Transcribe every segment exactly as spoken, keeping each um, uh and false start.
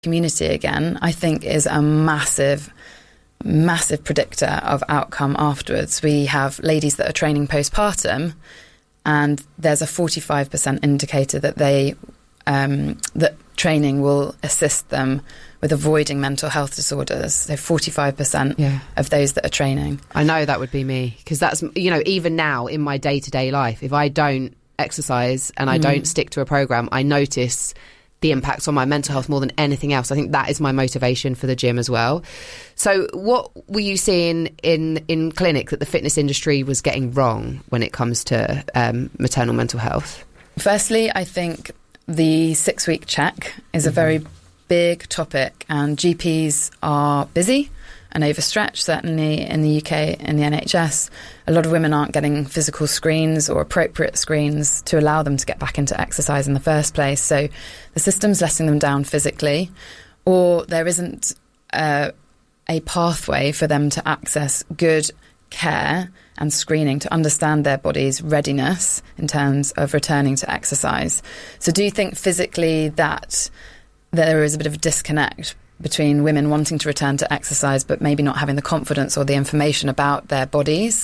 community again, I think is a massive, massive predictor of outcome afterwards. We have ladies that are training postpartum, and there's a forty-five percent indicator that they um, that training will assist them with avoiding mental health disorders. So forty-five percent yeah. of those that are training. I know that would be me, because that's, you know, even now in my day-to-day life, if I don't exercise and I mm. don't stick to a program, I notice the impacts on my mental health more than anything else. I think that is my motivation for the gym as well. So what were you seeing in, in clinic that the fitness industry was getting wrong when it comes to um, maternal mental health? Firstly, I think the six-week check is mm-hmm. a very big topic, and G Ps are busy and overstretched, certainly in the U K in the N H S. A lot of women aren't getting physical screens or appropriate screens to allow them to get back into exercise in the first place. So the system's letting them down physically, or there isn't uh, a pathway for them to access good care and screening to understand their body's readiness in terms of returning to exercise. So do you think physically that there is a bit of a disconnect between women wanting to return to exercise but maybe not having the confidence or the information about their bodies?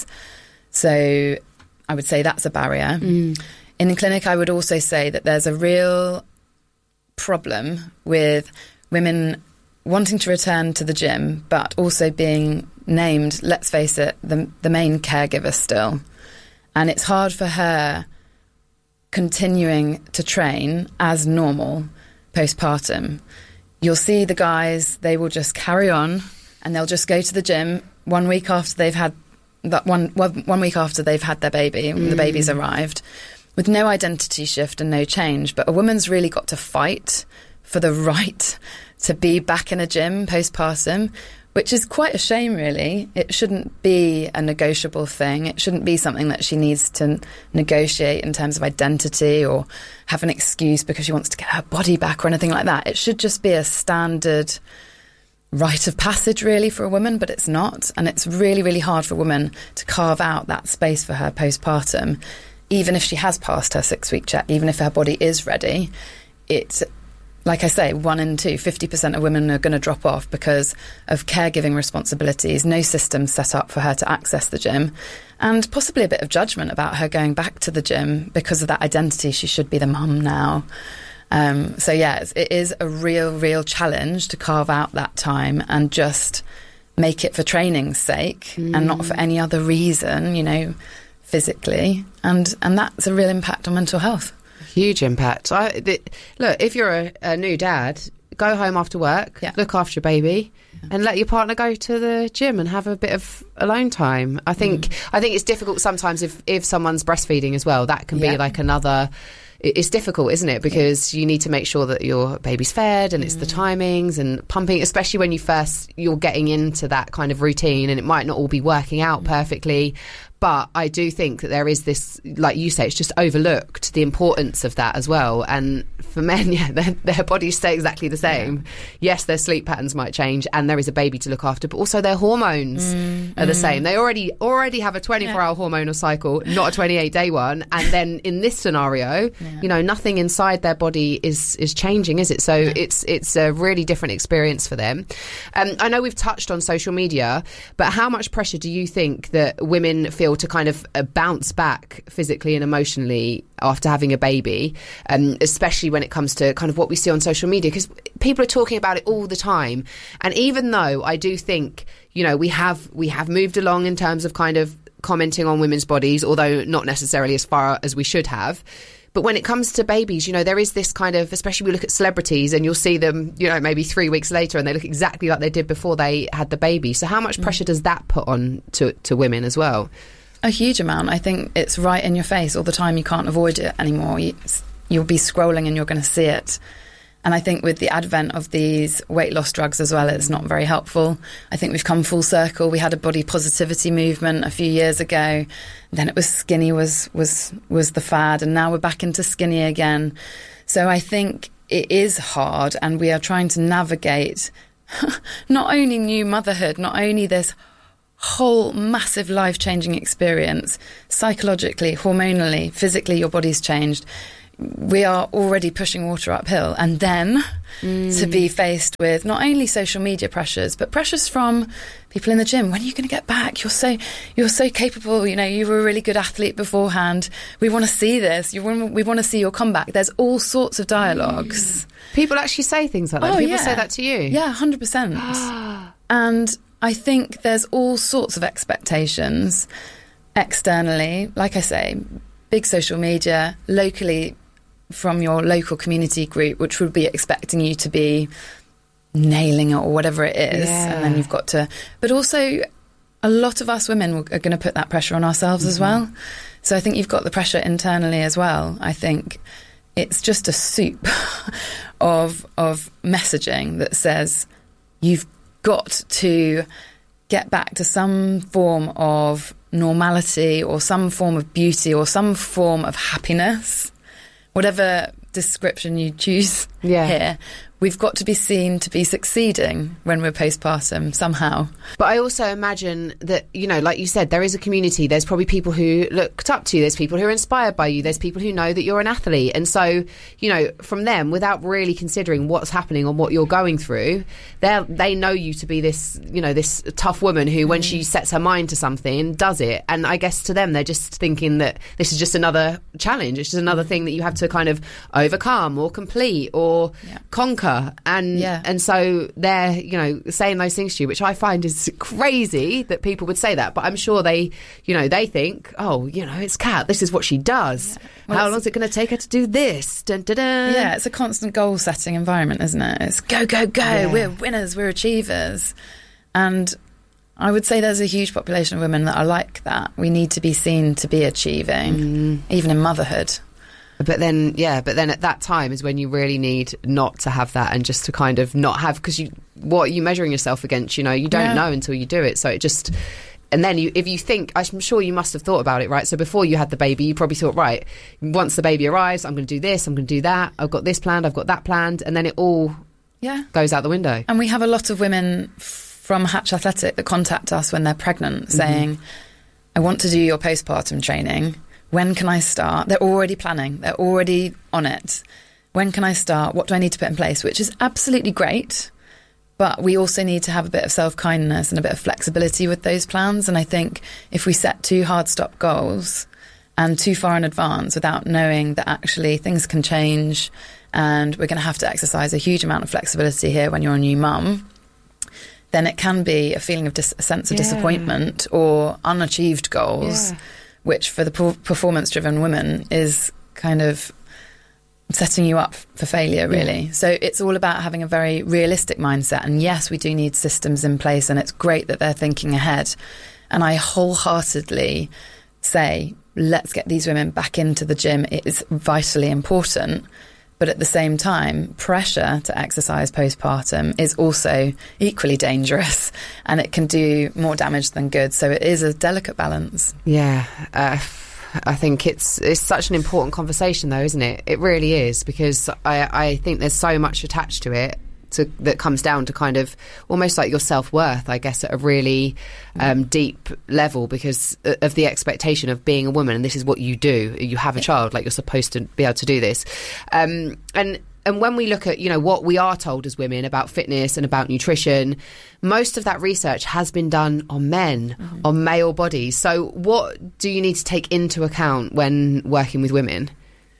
So I would say that's a barrier. Mm. In the clinic, I would also say that there's a real problem with women wanting to return to the gym but also being named, let's face it, the, the main caregiver still. And it's hard for her continuing to train as normal postpartum. You'll see the guys, they will just carry on and they'll just go to the gym one week after they've had that one one week after they've had their baby, mm. the baby's arrived, with no identity shift and no change. But a woman's really got to fight for the right to be back in a gym postpartum, which is quite a shame, really. It shouldn't be a negotiable thing. It shouldn't be something that she needs to negotiate in terms of identity or have an excuse because she wants to get her body back or anything like that. It should just be a standard rite of passage, really, for a woman, but it's not. And it's really, really hard for a woman to carve out that space for her postpartum, even if she has passed her six-week check, even if her body is ready. It's, like I say, one in two, fifty percent of women are going to drop off because of caregiving responsibilities, no system set up for her to access the gym, and possibly a bit of judgment about her going back to the gym because of that identity. She should be the mum now. Um, so, yeah, it is a real, real challenge to carve out that time and just make it for training's sake mm. and not for any other reason, you know, physically. And, and that's a real impact on mental health. Huge impact. I, th- look, if you're a, a new dad, go home after work, yeah. look after your baby, yeah. and let your partner go to the gym and have a bit of alone time. I think mm. I think it's difficult sometimes if, if someone's breastfeeding as well. That can be yeah. like another... It's difficult, isn't it? Because yeah. you need to make sure that your baby's fed and it's mm. the timings and pumping, especially when you first, you're getting into that kind of routine and it might not all be working out mm. perfectly. But I do think that there is this, like you say, it's just overlooked, the importance of that as well. And for men, yeah, their, their bodies stay exactly the same. Yeah. Yes, their sleep patterns might change and there is a baby to look after, but also their hormones mm, are the mm. same. They already already have a twenty-four hour yeah. hormonal cycle, not a twenty-eight day one. And then in this scenario, yeah. you know, nothing inside their body is is changing, is it? So yeah. it's it's a really different experience for them. Um, I know we've touched on social media, but how much pressure do you think that women feel to kind of uh, bounce back physically and emotionally after having a baby, um, especially when it comes to kind of what we see on social media, because people are talking about it all the time. And even though I do think, you know, we have we have moved along in terms of kind of commenting on women's bodies, although not necessarily as far as we should have. But when it comes to babies, you know, there is this kind of, especially we look at celebrities and you'll see them, you know, maybe three weeks later and they look exactly like they did before they had the baby. So how much pressure does that put on to, to women as well? A huge amount. I think it's right in your face all the time. You can't avoid it anymore. You, you'll be scrolling and you're going to see it. And I think with the advent of these weight loss drugs as well, it's not very helpful. I think we've come full circle. We had a body positivity movement a few years ago. Then it was skinny was was was the fad, and now we're back into skinny again. So I think it is hard, and we are trying to navigate not only new motherhood, not only this whole massive life-changing experience, psychologically, hormonally, physically, your body's changed. we are already pushing water uphill, and then mm. to be faced with not only social media pressures but pressures from people in the gym. When are you going to get back? You're so you're so capable. You know, you were a really good athlete beforehand. We want to see this. You want, we want to see your comeback. There's all sorts of dialogues. Mm. People actually say things like that. Oh, People yeah. say that to you. Yeah, one hundred percent. And I think there's all sorts of expectations externally. Like I say, big social media, locally, from your local community group, which would be expecting you to be nailing it or whatever it is. Yeah. And then you've got to... But also, a lot of us women are going to put that pressure on ourselves mm-hmm. as well. So I think you've got the pressure internally as well. I think it's just a soup of of messaging that says you've got to get back to some form of normality or some form of beauty or some form of happiness. Whatever description you choose yeah. here, we've got to be seen to be succeeding when we're postpartum somehow. But I also imagine that, you know, like you said, there is a community. There's probably people who looked up to you. There's people who are inspired by you. There's people who know that you're an athlete. And so, you know, from them, without really considering what's happening or what you're going through, they they know you to be this, you know, this tough woman who, mm. when she sets her mind to something, does it. And I guess to them, they're just thinking that this is just another challenge. It's just another thing that you have to kind of overcome or complete or yeah. conquer. And yeah. and so they're, you know, saying those things to you, which I find is crazy that people would say that. But I'm sure they, you know, they think, oh, you know, it's Kat, this is what she does. Yeah. Well, how long is it going to take her to do this? Dun, dun, dun. Yeah, it's a constant goal-setting environment, isn't it? It's go, go, go. Yeah. We're winners. We're achievers. And I would say there's a huge population of women that are like that. We need to be seen to be achieving, mm. even in motherhood. But then, yeah, but then at that time is when you really need not to have that and just to kind of not have, because you, what are you measuring yourself against? You know, you don't yeah. know until you do it. So it just, and then you, if you think, I'm sure you must have thought about it, right? So before you had the baby, you probably thought, right, once the baby arrives, I'm going to do this, I'm going to do that. I've got this planned, I've got that planned. And then it all yeah. goes out the window. And we have a lot of women from Hatch Athletic that contact us when they're pregnant saying, mm-hmm. I want to do your postpartum training. When can I start? They're already planning. They're already on it. When can I start? What do I need to put in place? Which is absolutely great. But we also need to have a bit of self-kindness and a bit of flexibility with those plans. And I think if we set too hard stop goals and too far in advance without knowing that actually things can change and we're going to have to exercise a huge amount of flexibility here when you're a new mum, then it can be a feeling of dis- a sense of yeah. disappointment or unachieved goals. Yeah. Which for the performance-driven women is kind of setting you up for failure, really. Yeah. So it's all about having a very realistic mindset. And yes, we do need systems in place, and it's great that they're thinking ahead. And I wholeheartedly say, let's get these women back into the gym. It is vitally important. But at the same time, pressure to exercise postpartum is also equally dangerous, and it can do more damage than good. So it is a delicate balance. Yeah, uh, I think it's it's such an important conversation, though, isn't it? It really is, because I, I think there's so much attached to it. To, that comes down to kind of almost like your self-worth, I guess, at a really um, deep level, because of the expectation of being a woman, and this is what you do. You have a child, like you're supposed to be able to do this. Um, and and when we look at, you know, what we are told as women about fitness and about nutrition, most of that research has been done on men, mm-hmm. on male bodies. So what do you need to take into account when working with women?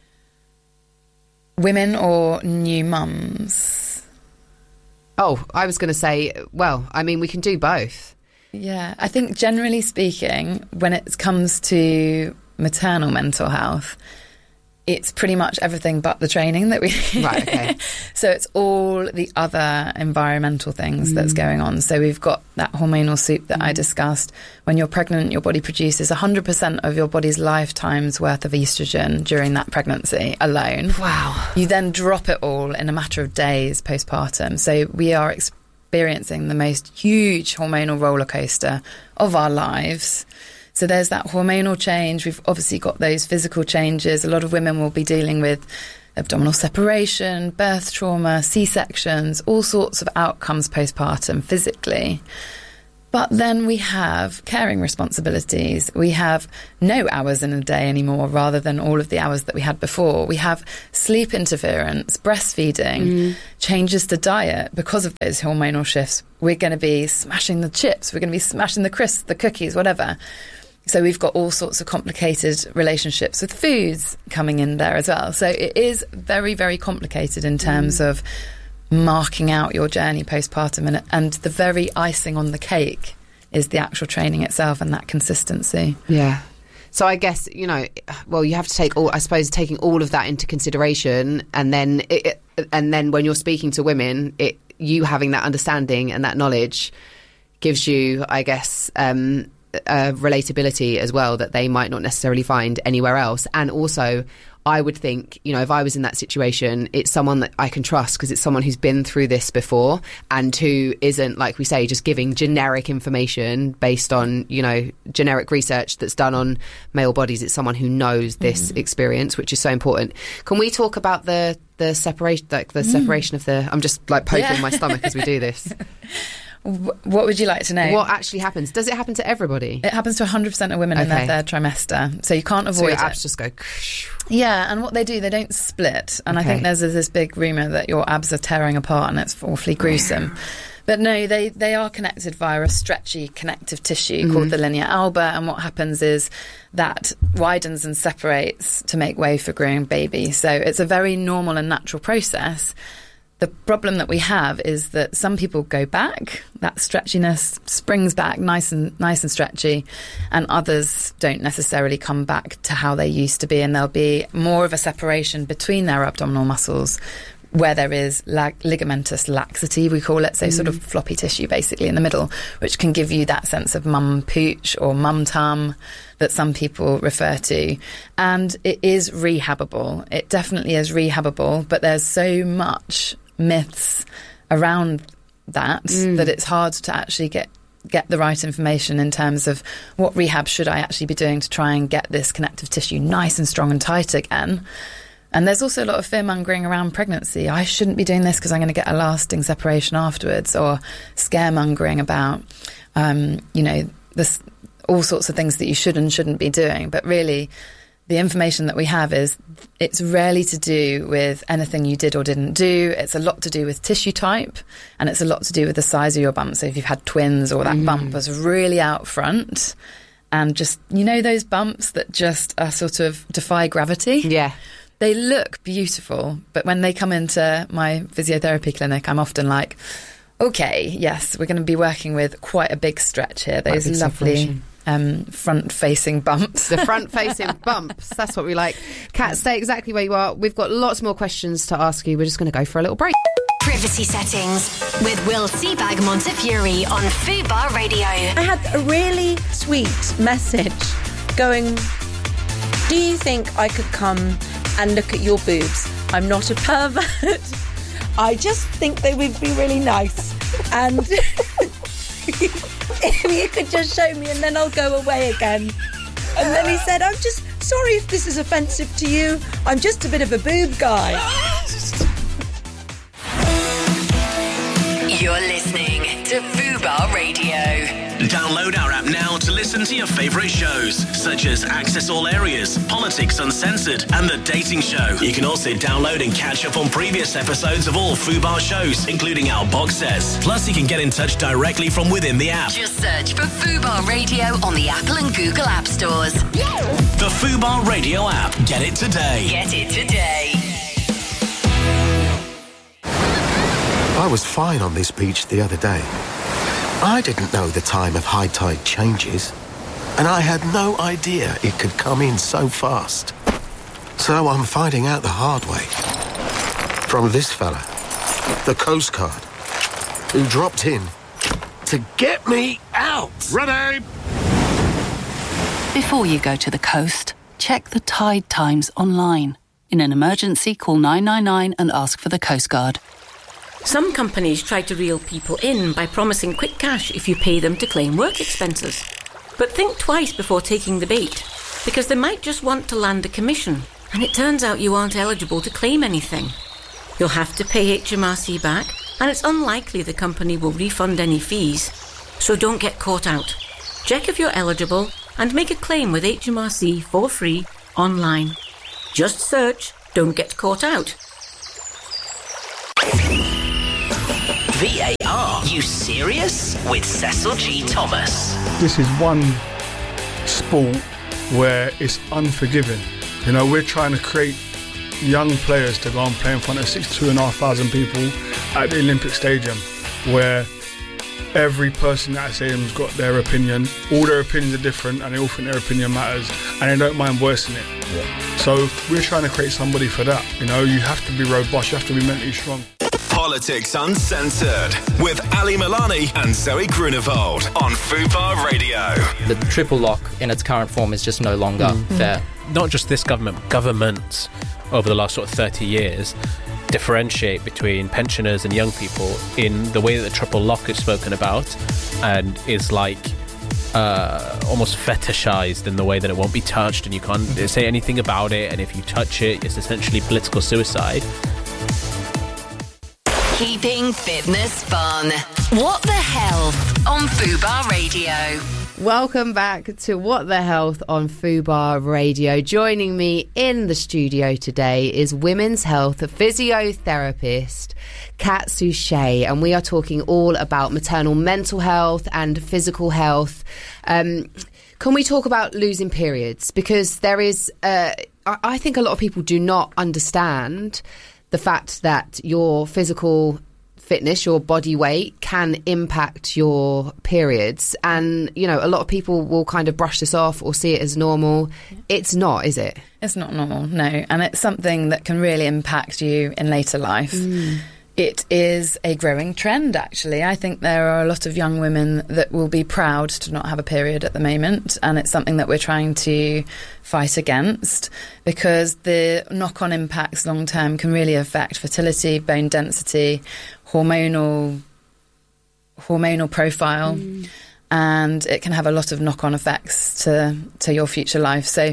Women or new mums? Oh, I was going to say, well, I mean, we can do both. Yeah, I think generally speaking, when it comes to maternal mental health, it's pretty much everything but the training that we right okay so it's all the other environmental things mm. that's going on. So we've got that hormonal soup that mm. I discussed. When you're pregnant, your body produces one hundred percent of your body's lifetime's worth of estrogen during that pregnancy alone. Wow. You then drop it all in a matter of days postpartum. So we are experiencing the most huge hormonal roller coaster of our lives. So there's that hormonal change. We've obviously got those physical changes. A lot of women will be dealing with abdominal separation, birth trauma, C-sections, all sorts of outcomes postpartum physically. But then we have caring responsibilities. We have no hours in a day anymore rather than all of the hours that we had before. We have sleep interference, breastfeeding, mm. changes to diet. Because of those hormonal shifts, we're going to be smashing the chips, we're going to be smashing the crisps, the cookies, whatever. So we've got all sorts of complicated relationships with foods coming in there as well. So it is very, very complicated in terms mm. of marking out your journey postpartum, and, and the very icing on the cake is the actual training itself and that consistency. Yeah. So I guess, you know, well, you have to take all, I suppose, taking all of that into consideration, and then it, and then when you're speaking to women, it you having that understanding and that knowledge gives you, I guess, um, a relatability as well that they might not necessarily find anywhere else. And also, I would think, you know, if I was in that situation, it's someone that I can trust because it's someone who's been through this before and who isn't, like we say, just giving generic information based on, you know, generic research that's done on male bodies. It's someone who knows this mm. experience, which is so important. Can we talk about the the separation, like the mm. separation of the? I'm just like poking yeah. my stomach as we do this. What would you like to know? What actually happens? Does it happen to everybody? It happens to one hundred percent of women okay. in their third trimester. So you can't avoid so your it. abs just go... Yeah, and what they do, they don't split. And okay. I think there's this big rumour that your abs are tearing apart and it's awfully gruesome. But no, they, they are connected via a stretchy connective tissue mm-hmm. called the linea alba. And what happens is that widens and separates to make way for growing baby. So it's a very normal and natural process. The problem that we have is that some people go back, that stretchiness springs back nice and nice and stretchy, and others don't necessarily come back to how they used to be, and there'll be more of a separation between their abdominal muscles where there is lag- ligamentous laxity, we call it, so mm. sort of floppy tissue basically in the middle, which can give you that sense of mum pooch or mum tum that some people refer to. And it is rehabable. It definitely is rehabable, but there's so much myths around that mm. that it's hard to actually get get the right information in terms of what rehab should I actually be doing to try and get this connective tissue nice and strong and tight again. And there's also a lot of fear-mongering around pregnancy. I shouldn't be doing this because I'm going to get a lasting separation afterwards, or scaremongering about um, you know this, all sorts of things that you should and shouldn't be doing. But really, the information that we have is it's rarely to do with anything you did or didn't do. It's a lot to do with tissue type, and it's a lot to do with the size of your bump. So if you've had twins or that mm. bump was really out front and just, you know, those bumps that just are sort of defy gravity. Yeah. They look beautiful, but when they come into my physiotherapy clinic, I'm often like, okay, yes, we're going to be working with quite a big stretch here. Those lovely... Um, front-facing bumps. The front-facing bumps. That's what we like. Kat, stay exactly where you are. We've got lots more questions to ask you. We're just going to go for a little break. Privacy Settings with Will Seabag Montefiore on Fubar Radio. I had a really sweet message going, do you think I could come and look at your boobs? I'm not a pervert. I just think they would be really nice. And... if you could just show me and then I'll go away again. And then he said, I'm just sorry if this is offensive to you. I'm just a bit of a boob guy. You're listening to Fubar Radio. Download our app now to listen to your favourite shows, such as Access All Areas, Politics Uncensored, and The Dating Show. You can also download and catch up on previous episodes of all Fubar shows, including our box sets. Plus, you can get in touch directly from within the app. Just search for Fubar Radio on the Apple and Google App Stores. The Fubar Radio app. Get it today. Get it today. I was fine on this beach the other day. I didn't know the time of high tide changes, and I had no idea it could come in so fast. So I'm finding out the hard way. From this fella, the Coast Guard, who dropped in to get me out. Ready! Before you go to the coast, check the tide times online. In an emergency, call nine nine nine and ask for the Coast Guard. Some companies try to reel people in by promising quick cash if you pay them to claim work expenses. But think twice before taking the bait, because they might just want to land a commission, and it turns out you aren't eligible to claim anything. You'll have to pay H M R C back, and it's unlikely the company will refund any fees. So don't get caught out. Check if you're eligible and make a claim with H M R C for free online. Just search Don't Get Caught Out. V A R, you serious? With Cecil G. Thomas. This is one sport where it's unforgiving. You know, we're trying to create young players to go and play in front of sixty-two and a half thousand people at the Olympic Stadium, where every person at that stadium's got their opinion. All their opinions are different, and they all think their opinion matters, and they don't mind voicing it. Yeah. So we're trying to create somebody for that. You know, you have to be robust, you have to be mentally strong. Politics Uncensored with Ali Milani and Zoe Grunewald on Fubar Radio. The triple lock in its current form is just no longer mm. fair. Not just this government, governments over the last sort of thirty years differentiate between pensioners and young people in the way that the triple lock is spoken about, and is like uh, almost fetishized in the way that it won't be touched and you can't say anything about it, and if you touch it, it's essentially political suicide. Keeping fitness fun. What the Health on Fubar Radio. Welcome back to What the Health on Fubar Radio. Joining me in the studio today is women's health physiotherapist Kat Suchet, and we are talking all about maternal mental health and physical health. Um, can we talk about losing periods? Because there is, uh, I think a lot of people do not understand the fact that your physical fitness, your body weight can impact your periods. And, you know, a lot of people will kind of brush this off or see it as normal. It's not, is it? It's not normal, no. And it's something that can really impact you in later life. Mm. It is a growing trend, actually. I think there are a lot of young women that will be proud to not have a period at the moment, and it's something that we're trying to fight against, because the knock-on impacts long-term can really affect fertility, bone density, hormonal hormonal profile, mm. and it can have a lot of knock-on effects to, to your future life. So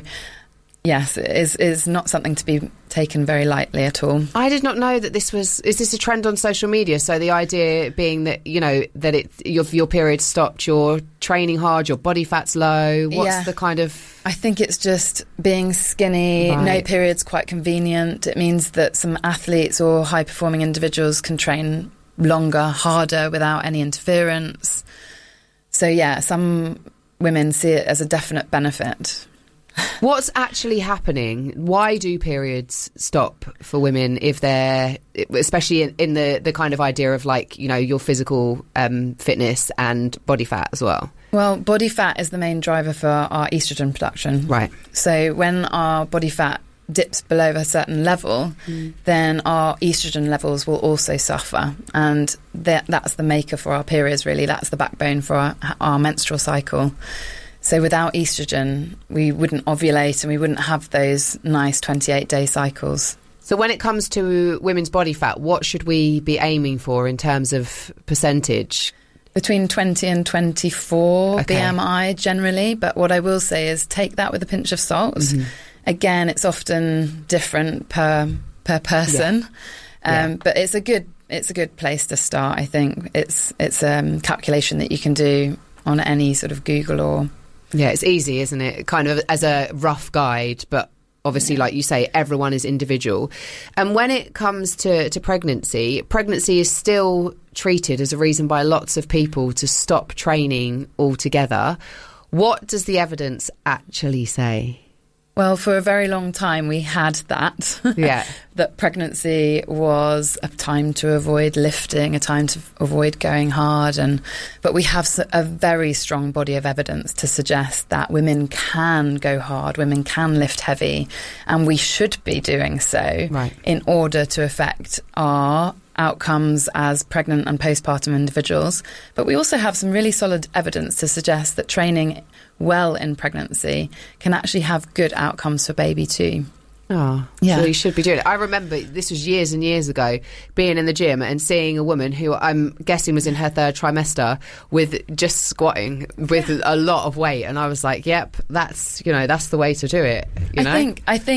yes, it is, is not something to be taken very lightly at all. I did not know that this was... Is this a trend on social media? So the idea being that, you know, that it your, your period stopped, you're training hard, your body fat's low. What's yeah. the kind of... I think it's just being skinny, right. No period's quite convenient. It means that some athletes or high-performing individuals can train longer, harder, without any interference. So, yeah, some women see it as a definite benefit. What's actually happening? Why do periods stop for women if they're, especially in, in the, the kind of idea of, like, you know, your physical um, fitness and body fat as well? Well, body fat is the main driver for our estrogen production. Right. So when our body fat dips below a certain level, mm. then our estrogen levels will also suffer. And that, that's the maker for our periods, really. That's the backbone for our, our menstrual cycle. So without estrogen, we wouldn't ovulate and we wouldn't have those nice twenty-eight day cycles. So when it comes to women's body fat, what should we be aiming for in terms of percentage? Between twenty and twenty-four okay. B M I generally. But what I will say is take that with a pinch of salt. Mm-hmm. Again, it's often different per per person. Yeah. Um, yeah. But it's a good it's a good place to start, I think. It's it's a um, calculation that you can do on any sort of Google or... Yeah, it's easy, isn't it? Kind of as a rough guide, but obviously, like you say, everyone is individual. And when it comes to, to pregnancy, pregnancy is still treated as a reason by lots of people to stop training altogether. What does the evidence actually say? Well, for a very long time, we had that. Yeah. That pregnancy was a time to avoid lifting, a time to avoid going hard. and But we have a very strong body of evidence to suggest that women can go hard, women can lift heavy, and we should be doing so right. in order to affect our outcomes as pregnant and postpartum individuals. But we also have some really solid evidence to suggest that training well in pregnancy can actually have good outcomes for baby too. Oh, yeah. So you should be doing it. I remember this was years and years ago, being in the gym and seeing a woman who I'm guessing was in her third trimester with just squatting with a lot of weight, and I was like, "Yep, that's you know that's the way to do it." You know? I think I think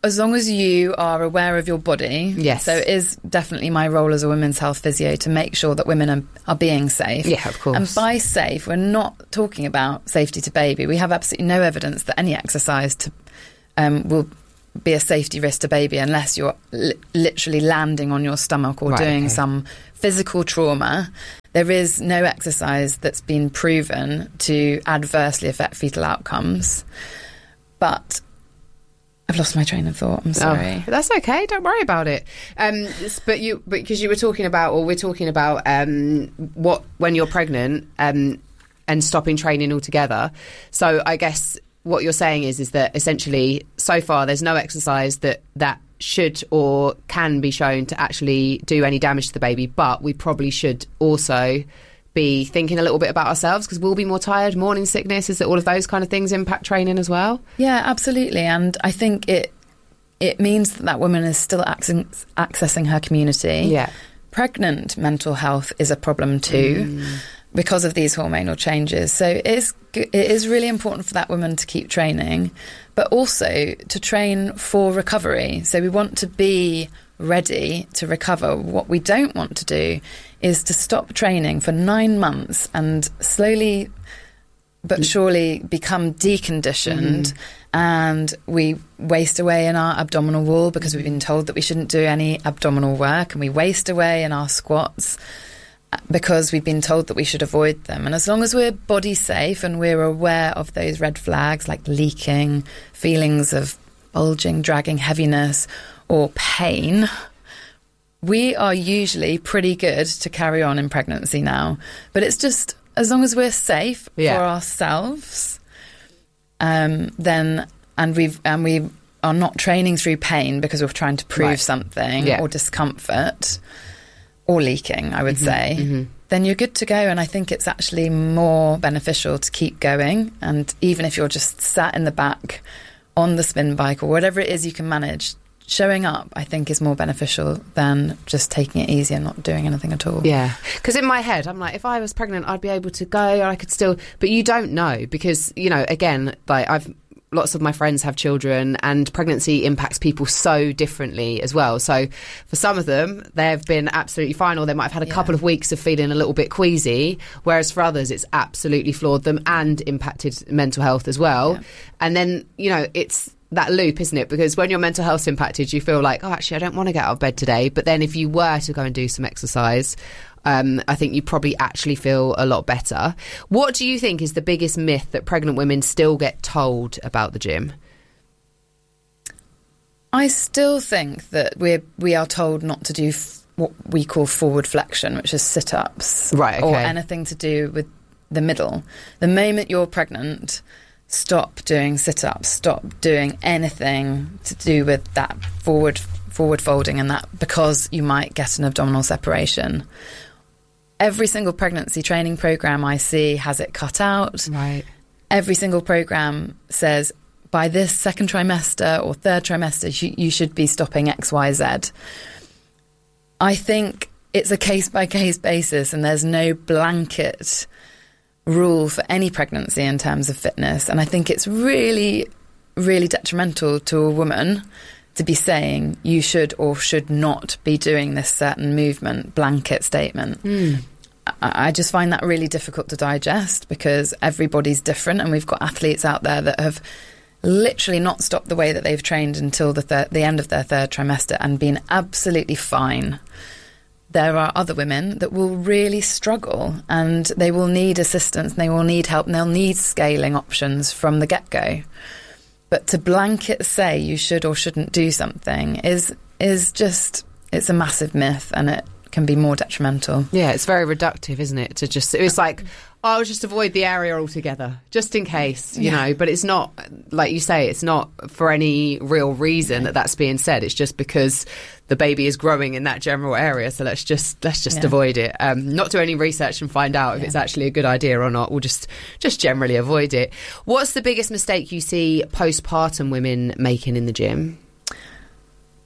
as long as you are aware of your body. Yes. So it is definitely my role as a women's health physio to make sure that women are, are being safe. Yeah, of course. And by safe, we're not talking about safety to baby. We have absolutely no evidence that any exercise to um, will be a safety risk to baby unless you're li- literally landing on your stomach or Right, doing okay. some physical trauma. There is no exercise that's been proven to adversely affect fetal outcomes. But I've lost my train of thought. I'm sorry. Oh, that's okay. Don't worry about it. Um, s- but you, because you were talking about, or we're talking about, um, what when you're pregnant, um, and stopping training altogether. So I guess what you're saying is, is that essentially, so far, there's no exercise that that should or can be shown to actually do any damage to the baby. But we probably should also be thinking a little bit about ourselves, because we'll be more tired. Morning sickness, is that all of those kind of things impact training as well? Yeah, absolutely. And I think it it means that that woman is still access, accessing her community. Yeah. Pregnant mental health is a problem too Mm. because of these hormonal changes. So it is, g- it is really important for that woman to keep training, but also to train for recovery. So we want to be ready to recover. What we don't want to do is to stop training for nine months and slowly but surely become deconditioned, Mm. and we waste away in our abdominal wall because we've been told that we shouldn't do any abdominal work, and we waste away in our squats because we've been told that we should avoid them. And as long as we're body safe and we're aware of those red flags like leaking, feelings of bulging, dragging, heaviness or pain, we are usually pretty good to carry on in pregnancy now. But it's just, as long as we're safe Yeah. for ourselves, um, then and we've and we are not training through pain because we're trying to prove Right. something Yeah. or discomfort or leaking, I would Mhm, say, mhm. then you're good to go. And I think it's actually more beneficial to keep going. And even if you're just sat in the back on the spin bike or whatever it is you can manage, showing up, I think, is more beneficial than just taking it easy and not doing anything at all. Yeah, because in my head, I'm like, if I was pregnant, I'd be able to go, or I could still. But you don't know, because, you know, again, like I've lots of my friends have children, and pregnancy impacts people so differently as well. So for some of them, they've been absolutely fine, or they might have had a Yeah. couple of weeks of feeling a little bit queasy, whereas for others, it's absolutely floored them and impacted mental health as well. Yeah. And then, you know, it's that loop, isn't it? Because when your mental health's impacted, you feel like, oh, actually, I don't want to get out of bed today. But then if you were to go and do some exercise, um, I think you probably actually feel a lot better. What do you think is the biggest myth that pregnant women still get told about the gym? I still think that we're we are told not to do f- what we call forward flexion, which is sit-ups, Right, or okay. anything to do with the middle. The moment you're pregnant, stop doing sit-ups, stop doing anything to do with that forward forward folding and that, because you might get an abdominal separation. Every single pregnancy training program I see has it cut out. Right. Every single program says by this second trimester or third trimester, you, you should be stopping X, Y, Z. I think it's a case-by-case basis, and there's no blanket rule for any pregnancy in terms of fitness. And I think it's really, really detrimental to a woman to be saying you should or should not be doing this certain movement, blanket statement. Mm. I, I just find that really difficult to digest, because everybody's different, and we've got athletes out there that have literally not stopped the way that they've trained until the thir- the end of their third trimester and been absolutely fine. There are other women that will really struggle, and they will need assistance, and they will need help, and they'll need scaling options from the get-go. But to blanket say you should or shouldn't do something is is just, it's a massive myth, and it can be more detrimental. Yeah, it's very reductive, isn't it? To just, it's like, oh, I'll just avoid the area altogether, just in case, you Yeah. know. But it's not, like you say, it's not for any real reason that that's being said. It's just because the baby is growing in that general area, so let's just let's just Yeah. avoid it. Um, not do any research and find out if Yeah. it's actually a good idea or not. We'll just just generally avoid it. What's the biggest mistake you see postpartum women making in the gym?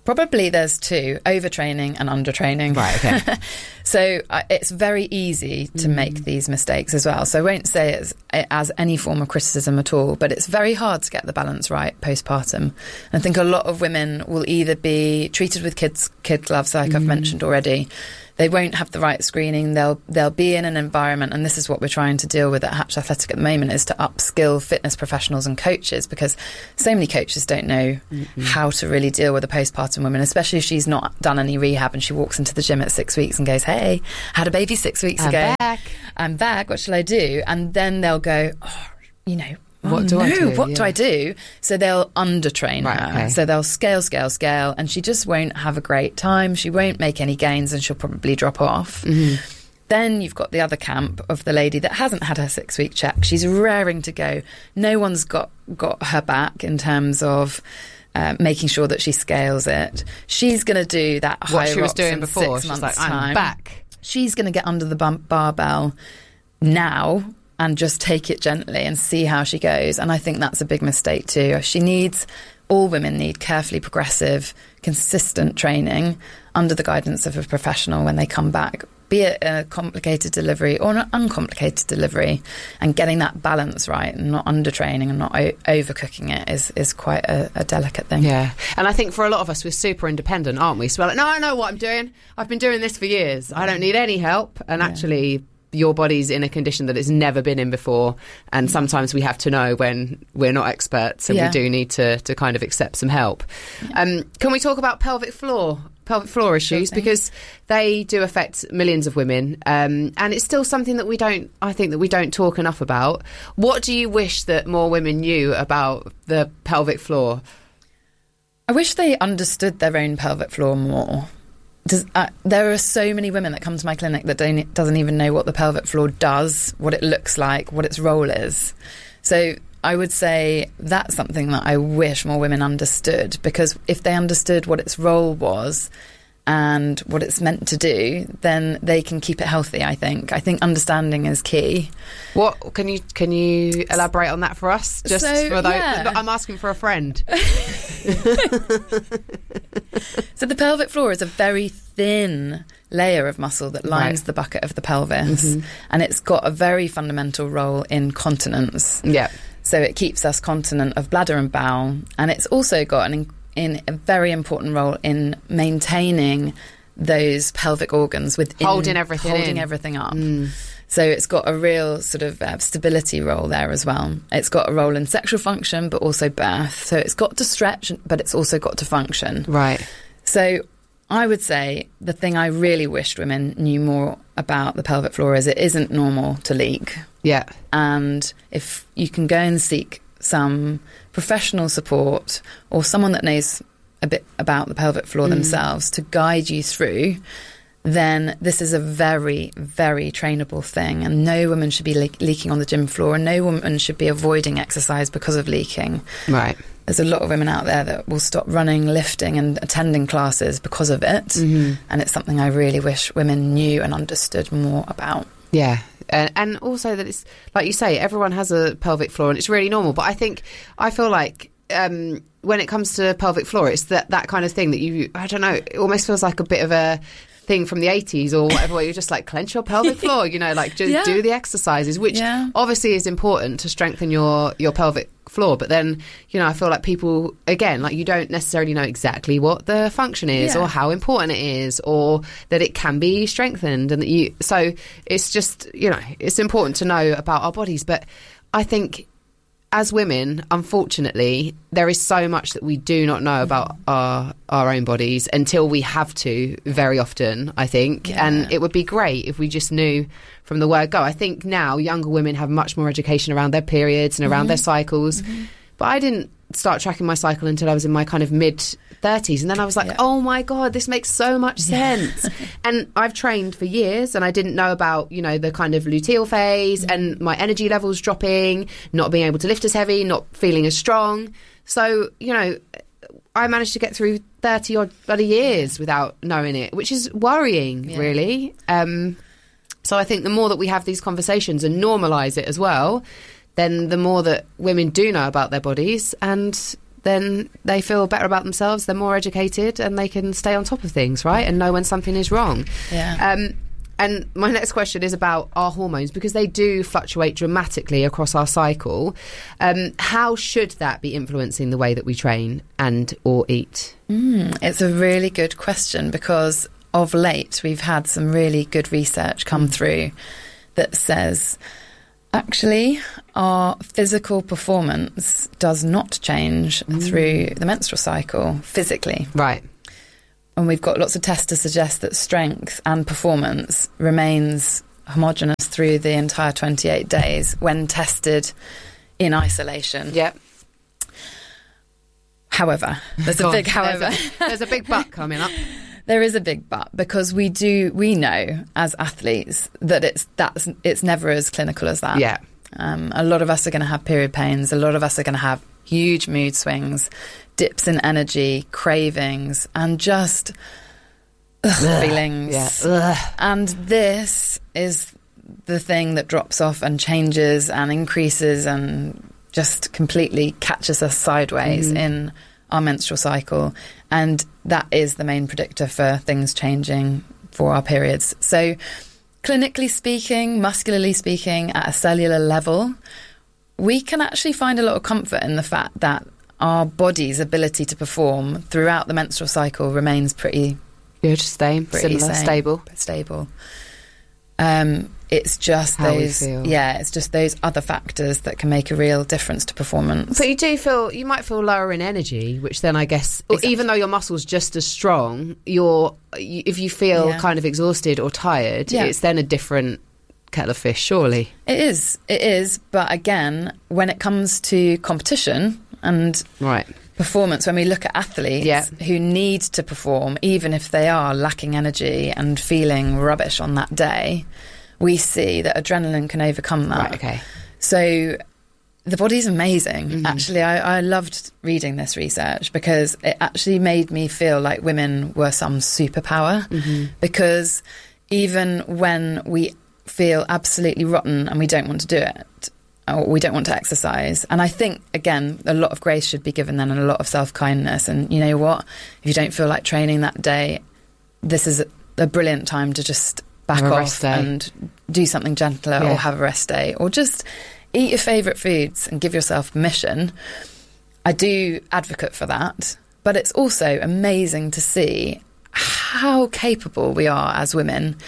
Probably there's two, overtraining and undertraining. Right, okay. So uh, it's very easy to mm. make these mistakes as well. So I won't say it as, it as any form of criticism at all, but it's very hard to get the balance right postpartum. I think a lot of women will either be treated with kids kid gloves, like mm. I've mentioned already. They won't have the right screening. They'll they'll be in an environment, and this is what we're trying to deal with at Hatch Athletic at the moment, is to upskill fitness professionals and coaches, because so many coaches don't know mm-hmm. how to really deal with a postpartum woman, especially if she's not done any rehab and she walks into the gym at six weeks and goes, "Hey, I had a baby six weeks I'm ago. Back. I'm back. What shall I do?" And then they'll go, "Oh, you know." What oh, do no, I do? What yeah. do I do? So they'll undertrain right, her. Okay. So they'll scale, scale, scale, and she just won't have a great time. She won't make any gains, and she'll probably drop off. Mm-hmm. Then you've got the other camp of the lady that hasn't had her six-week check. She's raring to go. No one's got, got her back in terms of uh, making sure that she scales it. She's going to do that high what she was rocks doing in before. Six She's months like, I'm time. back. She's going to get under the bump barbell now and just take it gently and see how she goes. And I think that's a big mistake too. She needs, all women need carefully progressive, consistent training under the guidance of a professional when they come back, be it a complicated delivery or an uncomplicated delivery, and getting that balance right and not undertraining and not o- overcooking it is, is quite a, a delicate thing. Yeah. And I think for a lot of us, we're super independent, aren't we? So we're like, no, I know what I'm doing. I've been doing this for years. I don't need any help. And yeah. actually, your body's in a condition that it's never been in before, and sometimes we have to know when we're not experts, and yeah. we do need to to kind of accept some help. Yeah. Um, can we talk about pelvic floor pelvic floor issues, because they do affect millions of women, um, and it's still something that we don't I think that we don't talk enough about. What do you wish that more women knew about the pelvic floor? I wish they understood their own pelvic floor more. Does, uh, there are so many women that come to my clinic that don't doesn't even know what the pelvic floor does, what it looks like, what its role is. So I would say that's something that I wish more women understood, because if they understood what its role was and what it's meant to do, then they can keep it healthy. I think. I think understanding is key. What can you can you elaborate on that for us? Just so, for those, yeah. I'm asking for a friend. So the pelvic floor is a very thin layer of muscle that lines right. the bucket of the pelvis, mm-hmm. and it's got a very fundamental role in continence. Yeah. So it keeps us continent of bladder and bowel, and it's also got an in a very important role in maintaining those pelvic organs within holding everything holding in. everything up. Mm. So it's got a real sort of uh, stability role there as well. It's got a role in sexual function, but also birth. So it's got to stretch, but it's also got to function. Right. So I would say the thing I really wished women knew more about the pelvic floor is it isn't normal to leak. Yeah. And if you can go and seek some professional support or someone that knows a bit about the pelvic floor mm. themselves to guide you through, then this is a very, very trainable thing, and no woman should be le- leaking on the gym floor, and no woman should be avoiding exercise because of leaking. Right. There's a lot of women out there that will stop running, lifting and attending classes because of it, mm-hmm. and it's something I really wish women knew and understood more about. Yeah. Uh, and also that it's, like you say, everyone has a pelvic floor and it's really normal. But I think, I feel like um, when it comes to pelvic floor, it's that, that kind of thing that you, I don't know, it almost feels like a bit of a thing from the eighties or whatever, where you're just like, clench your pelvic floor, you know, like just yeah. do the exercises, which yeah. obviously is important to strengthen your, your pelvic floor. But then, you know, I feel like people, again, like you don't necessarily know exactly what the function is yeah. or how important it is, or that it can be strengthened, and that you, so it's just, you know, it's important to know about our bodies. But I think as women, unfortunately, there is so much that we do not know about our our own bodies until we have to, very often, I think. Yeah. And it would be great if we just knew from the word go. I think now younger women have much more education around their periods and around mm-hmm. their cycles. Mm-hmm. But I didn't start tracking my cycle until I was in my kind of mid thirties, and then I was like, yeah. oh my god, this makes so much sense. Yeah. And I've trained for years, and I didn't know about, you know, the kind of luteal phase mm-hmm. and my energy levels dropping, not being able to lift as heavy, not feeling as strong. So, you know, I managed to get through thirty odd bloody years without knowing it, which is worrying, yeah. really. Um, so I think the more that we have these conversations and normalise it as well, then the more that women do know about their bodies, and then they feel better about themselves, they're more educated, and they can stay on top of things, right? And know when something is wrong. Yeah. Um, and my next question is about our hormones, because they do fluctuate dramatically across our cycle. Um, how should that be influencing the way that we train and or eat? Mm, it's a really good question, because of late we've had some really good research come through that says actually our physical performance does not change mm. through the menstrual cycle physically. Right. And we've got lots of tests to suggest that strength and performance remains homogenous through the entire twenty-eight days when tested in isolation. Yep. However, there's a big however. There's a, there's a big but coming up. There is a big but, because we do we know as athletes that it's that's it's never as clinical as that. Yeah. Um, a lot of us are going to have period pains. A lot of us are going to have huge mood swings, dips in energy, cravings, and just ugh, feelings. Yeah. Ugh. And this is the thing that drops off and changes and increases and just completely catches us sideways mm-hmm. in our menstrual cycle. And that is the main predictor for things changing for our periods. So clinically speaking, muscularly speaking, at a cellular level, we can actually find a lot of comfort in the fact that our body's ability to perform throughout the menstrual cycle remains pretty good, same, pretty similar, same, stable. Stable. Um, it's just How those, we feel. yeah, it's just those other factors that can make a real difference to performance. But you do feel, you might feel lower in energy, which then I guess, Exactly. even though your muscle's just as strong, you're, you, if you feel Yeah. kind of exhausted or tired, Yeah. it's then a different kettle of fish, surely. It is, it is. But again, when it comes to competition and right. performance, when we look at athletes Yeah. who need to perform, even if they are lacking energy and feeling rubbish on that day, we see that adrenaline can overcome that. Right, okay. So the body's amazing. Mm-hmm. Actually, I, I loved reading this research because it actually made me feel like women were some superpower. Mm-hmm. Because even when we feel absolutely rotten and we don't want to do it, or we don't want to exercise, and I think, again, a lot of grace should be given then and a lot of self-kindness. And you know what? If you don't feel like training that day, this is a, a brilliant time to just back Have a off rest day. and do something gentler Yeah. or have a rest day or just eat your favourite foods and give yourself permission. I do advocate for that, but it's also amazing to see how capable we are as women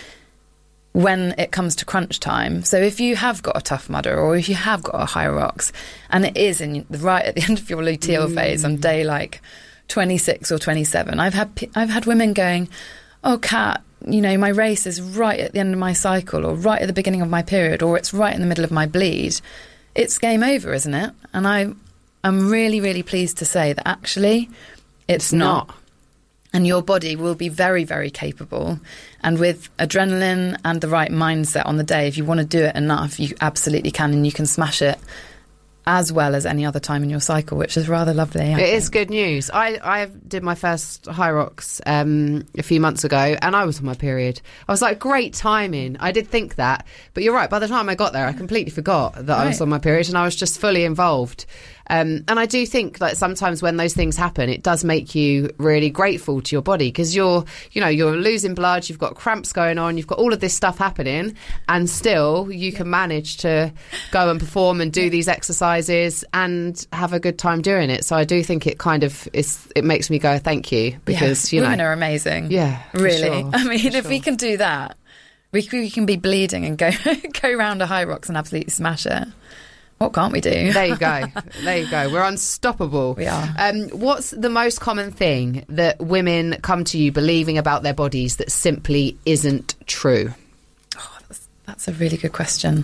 when it comes to crunch time. So if you have got a Tough Mudder or if you have got a Hyrox and it is in the right at the end of your luteal mm. phase on day like twenty-six or twenty-seven, I've had I've had women going, "Oh, Kat, you know, my race is right at the end of my cycle or right at the beginning of my period or it's right in the middle of my bleed." It's game over, isn't it? And I, I'm really, really pleased to say that actually it's, it's not. not. And your body will be very, very capable. And with adrenaline and the right mindset on the day, if you want to do it enough, you absolutely can, and you can smash it as well as any other time in your cycle, which is rather lovely. I It think. is good news. I, I did my first Hyrox um, a few months ago and I was on my period. I was like, great timing. I did think that. But you're right, by the time I got there, I completely forgot that Right. I was on my period and I was just fully involved. Um, and I do think that sometimes when those things happen, it does make you really grateful to your body because you're, you know, you're losing blood, you've got cramps going on, you've got all of this stuff happening, and still you can manage to go and perform and do these exercises and have a good time doing it. So I do think it kind of is. It makes me go, thank you, because yeah, you know, women are amazing. Yeah, for really. sure, I mean, for if we sure. can do that, we, we can be bleeding and go go round a Hyrox and absolutely smash it. What can't we do? There you go. There you go. We're unstoppable. We are. Um, what's the most common thing that women come to you believing about their bodies that simply isn't true? Oh, that's, that's a really good question.